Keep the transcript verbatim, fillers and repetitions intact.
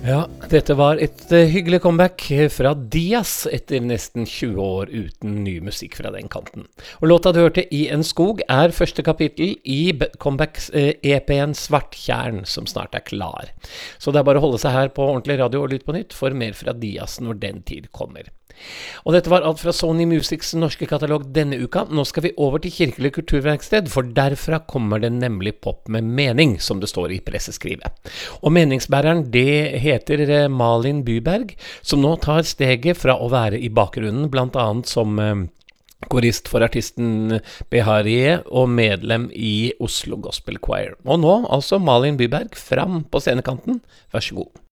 Ja, dette var et uh, hyggelig comeback fra Dias etter nesten tjue år uten ny musikk fra den kanten. Og låta du hørte I en skog er første kapittel I comeback-E P-en Svarttjern, som snart er klar. Så det er bare å holde seg her på ordentlig radio og lytt på nytt for mer fra Dias når den tid kommer. Og dette var alt fra Sony Musics norske katalog denne uka. Nå skal vi over til Kirkelig kulturverksted, for derfra kommer det nemlig pop med mening, som det står I presseskrivet. Og meningsbæreren, det heter Malin Byberg, som nå tar steget fra å være I bakgrunnen, blant annet som eh, korist for artisten Beharie og medlem I Oslo Gospel Choir. Og nå altså Malin Byberg fram på scenekanten. Vær så god.